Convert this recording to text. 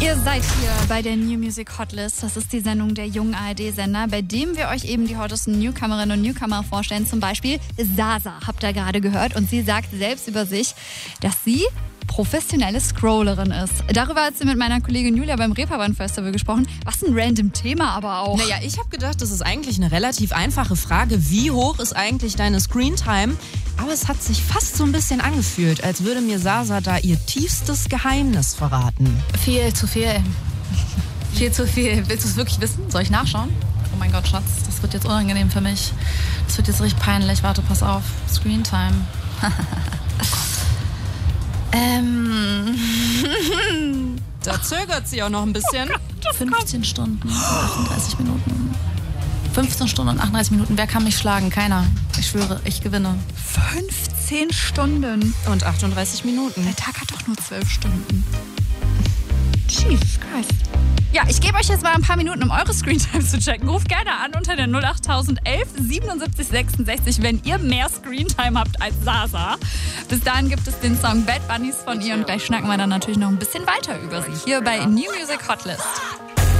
Ihr seid hier bei der New Music Hotlist. Das ist die Sendung der jungen ARD-Sender, bei dem wir euch eben die hottesten Newcomerinnen und Newcomer vorstellen. Zum Beispiel Sasa, habt ihr gerade gehört. Und sie sagt selbst über sich, dass sie professionelle Scrollerin ist. Darüber hat sie mit meiner Kollegin Julia beim Reeperbahn Festival gesprochen. Was ein random Thema aber auch. Naja, ich habe gedacht, das ist eigentlich eine relativ einfache Frage. Wie hoch ist eigentlich deine Screentime? Aber es hat sich fast so ein bisschen angefühlt, als würde mir Sasa da ihr tiefstes Geheimnis verraten. Viel zu viel. Viel zu viel. Willst du es wirklich wissen? Soll ich nachschauen? Oh mein Gott, Schatz, das wird jetzt unangenehm für mich. Das wird jetzt richtig peinlich. Warte, pass auf. Screentime. Da zögert sie auch noch ein bisschen. 15 Stunden und 38 Minuten. 15 Stunden und 38 Minuten. Wer kann mich schlagen? Keiner. Ich schwöre, ich gewinne. 15 Stunden. Und 38 Minuten. Der Tag hat doch nur 12 Stunden. Jesus Christ. Ja, ich gebe euch jetzt mal ein paar Minuten, um eure Screentime zu checken. Ruft gerne an unter der 08011 77 66, wenn ihr mehr Screentime habt als Sasa. Bis dahin gibt es den Song Bad Bunnies von ihr und gleich schnacken wir dann natürlich noch ein bisschen weiter über sie. Hier bei New Music Hotlist.